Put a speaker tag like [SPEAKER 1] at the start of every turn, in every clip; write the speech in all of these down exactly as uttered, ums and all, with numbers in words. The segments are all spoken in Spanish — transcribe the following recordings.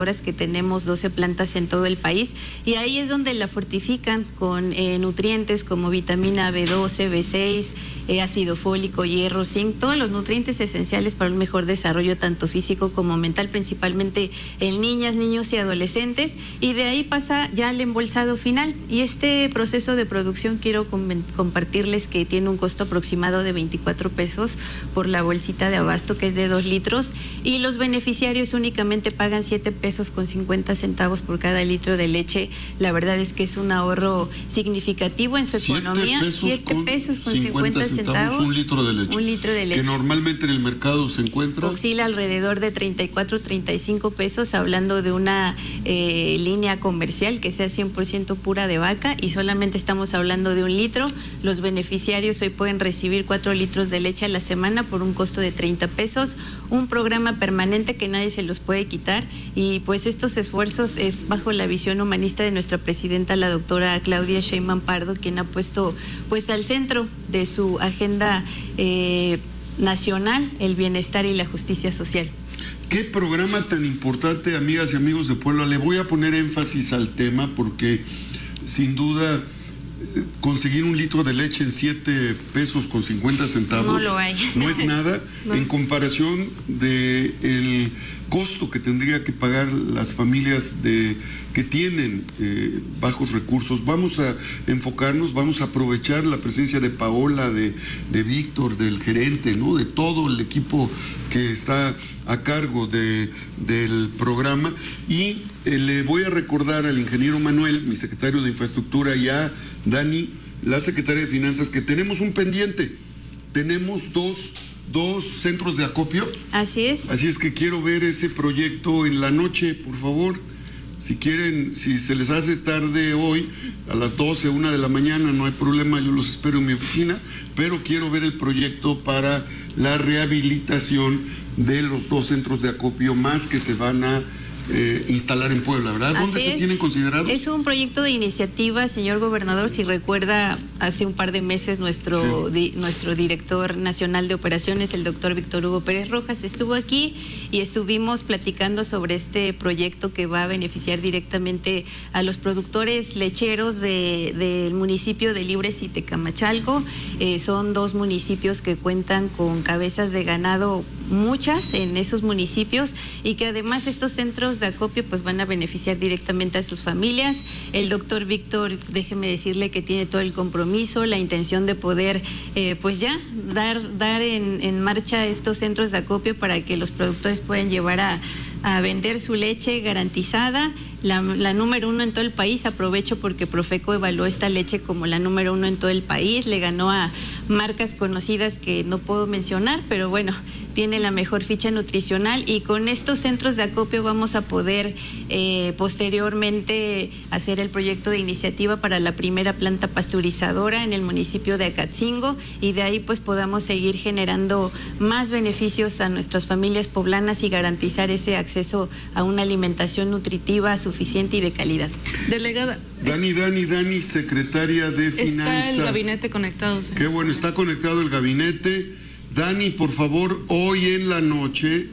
[SPEAKER 1] que tenemos doce plantas en todo el país, y ahí es donde la fortifican con eh, nutrientes como vitamina B doce, B seis, eh, ácido fólico, hierro, zinc, todos los nutrientes esenciales para un mejor desarrollo tanto físico como mental, principalmente en niñas, niños y adolescentes, y de ahí pasa ya al embolsado final. Y este proceso de producción quiero com compartirles que tiene un costo aproximado de veinticuatro pesos por la bolsita de abasto, que es de dos litros, y los beneficiarios únicamente pagan siete pesos con cincuenta centavos por cada litro de leche. La verdad es que es un ahorro significativo en su economía. siete pesos con cincuenta centavos,
[SPEAKER 2] un litro de leche.
[SPEAKER 1] Un litro de leche.
[SPEAKER 2] Que normalmente en el mercado se encuentra.
[SPEAKER 1] Oscila alrededor de treinta y cuatro, treinta y cinco pesos, hablando de una eh, línea comercial que sea cien por ciento pura de vaca, y solamente estamos hablando de un litro. Los beneficiarios hoy pueden recibir cuatro litros de leche a la semana por un costo de treinta pesos. Un programa permanente que nadie se los puede quitar, y pues estos esfuerzos es bajo la visión humanista de nuestra presidenta, la doctora Claudia Sheinbaum Pardo, quien ha puesto pues al centro de su agenda eh, nacional el bienestar y la justicia social.
[SPEAKER 2] Qué programa tan importante, amigas y amigos de Puebla. Le voy a poner énfasis al tema porque sin duda conseguir un litro de leche en siete pesos con cincuenta centavos
[SPEAKER 1] no lo hay.
[SPEAKER 2] No es nada no. En comparación de el costo que tendría que pagar las familias de que tienen eh, bajos recursos. Vamos a enfocarnos, vamos a aprovechar la presencia de Paola, de, de Víctor, del gerente, ¿no? De todo el equipo que está a cargo de, del programa, y eh, le voy a recordar al ingeniero Manuel, mi secretario de Infraestructura, y a Dani, la secretaria de Finanzas, que tenemos un pendiente. Tenemos dos dos centros de acopio.
[SPEAKER 1] Así es.
[SPEAKER 2] Así es que quiero ver ese proyecto en la noche, por favor. Si quieren, si se les hace tarde hoy, a las doce, una de la mañana, no hay problema, yo los espero en mi oficina, pero quiero ver el proyecto para la rehabilitación de los dos centros de acopio más que se van a Eh, instalar en Puebla, ¿verdad? ¿Dónde
[SPEAKER 1] Así
[SPEAKER 2] se
[SPEAKER 1] es.
[SPEAKER 2] tienen considerados?
[SPEAKER 1] Es un proyecto de iniciativa, señor gobernador. Si recuerda, hace un par de meses nuestro, sí. di, nuestro director nacional de operaciones, el doctor Víctor Hugo Pérez Rojas, estuvo aquí y estuvimos platicando sobre este proyecto que va a beneficiar directamente a los productores lecheros de, del municipio de Libres y Tecamachalco. Eh, son dos municipios que cuentan con cabezas de ganado muchas en esos municipios, y que además estos centros de acopio pues van a beneficiar directamente a sus familias. El doctor Víctor, déjeme decirle que tiene todo el compromiso, la intención de poder eh, pues ya dar, dar en, en marcha estos centros de acopio para que los productores puedan llevar a, a vender su leche garantizada. La, la número uno en todo el país. Aprovecho porque Profeco evaluó esta leche como la número uno en todo el país, le ganó a marcas conocidas que no puedo mencionar, pero bueno, tiene la mejor ficha nutricional, y con estos centros de acopio vamos a poder eh, posteriormente hacer el proyecto de iniciativa para la primera planta pasteurizadora en el municipio de Acatzingo, y de ahí pues podamos seguir generando más beneficios a nuestras familias poblanas y garantizar ese acceso a una alimentación nutritiva suficiente y de calidad.
[SPEAKER 3] Delegada.
[SPEAKER 2] Dani, Dani, Dani, secretaria de Finanzas.
[SPEAKER 3] Está el gabinete conectado. Señor.
[SPEAKER 2] Qué bueno, está conectado el gabinete. Dani, por favor, hoy en la noche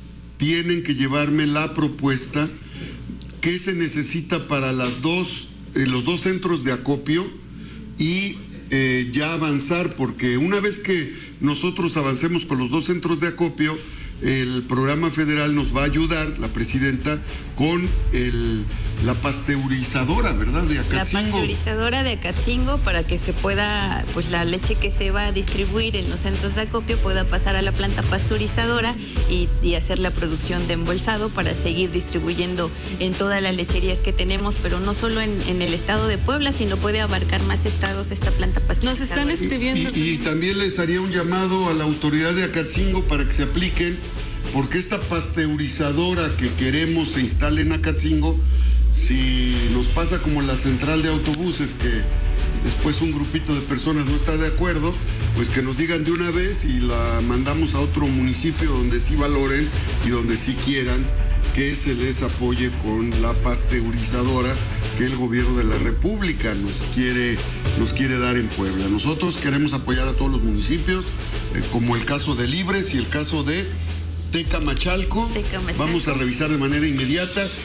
[SPEAKER 2] tienen que llevarme la propuesta que se necesita para las dos, eh, los dos centros de acopio, y eh, ya avanzar, porque una vez que nosotros avancemos con los dos centros de acopio, el programa federal nos va a ayudar, la presidenta, con el, la pasteurizadora, ¿verdad? De Acatzingo.
[SPEAKER 1] La pasteurizadora de Acatzingo, para que se pueda, pues la leche que se va a distribuir en los centros de acopio pueda pasar a la planta pasteurizadora y, y hacer la producción de embolsado para seguir distribuyendo en todas las lecherías que tenemos, pero no solo en, en el estado de Puebla, sino puede abarcar más estados esta planta pasteurizadora.
[SPEAKER 3] Nos están escribiendo.
[SPEAKER 2] Y, y, y también les haría un llamado a la autoridad de Acatzingo para que se apliquen, porque esta pasteurizadora que queremos se instale en Acatzingo, si nos pasa como la central de autobuses, que después un grupito de personas no está de acuerdo, pues que nos digan de una vez y la mandamos a otro municipio donde sí valoren y donde sí quieran que se les apoye con la pasteurizadora que el gobierno de la República nos quiere, nos quiere dar en Puebla. Nosotros queremos apoyar a todos los municipios, eh, como el caso de Libres y el caso de Tecamachalco.
[SPEAKER 1] Tecamachalco.
[SPEAKER 2] Vamos a revisar de manera inmediata.